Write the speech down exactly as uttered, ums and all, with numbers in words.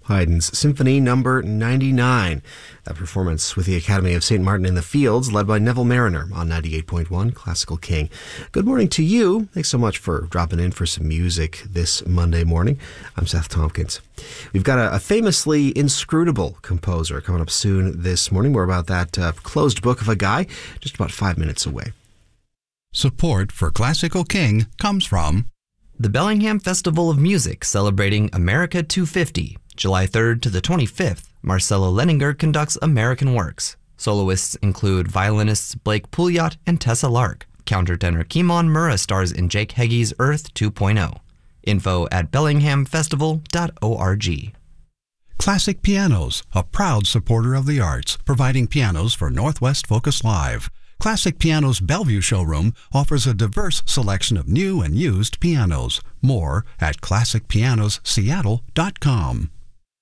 Haydn's Symphony Number ninety-nine. That performance with the Academy of Saint Martin in the Fields, led by Neville Mariner on ninety-eight point one Classical King. Good morning to you. Thanks so much for dropping in for some music this Monday morning. I'm Seth Tompkins. We've got a, a famously inscrutable composer coming up soon this morning. More about that uh, closed book of a guy just about five minutes away. Support for Classical King comes from the Bellingham Festival of Music, celebrating America two fifty. July third to the twenty-fifth, Marcelo Leninger conducts American Works. Soloists include violinists Blake Pouliot and Tessa Lark. Countertenor Kimon Murrah stars in Jake Heggie's Earth two point oh. Info at bellingham festival dot org. Classic Pianos, a proud supporter of the arts, providing pianos for Northwest Focus Live. Classic Pianos Bellevue showroom offers a diverse selection of new and used pianos. More at classic pianos seattle dot com.